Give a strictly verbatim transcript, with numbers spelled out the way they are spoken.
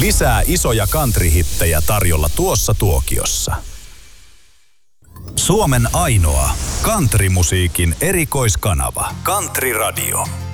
Lisää isoja country-hittejä tarjolla tuossa tuokiossa. Suomen ainoa countrymusiikin erikoiskanava. Country Radio.